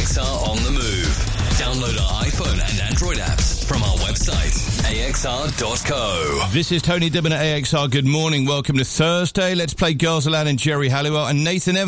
AXR on the move. Download our iPhone and Android apps from our website, axr.co. This is Tony Dibben at AXR. Good morning. Welcome to Thursday. Let's play Girls Aloud and Jerry Halliwell and Nathan Evans.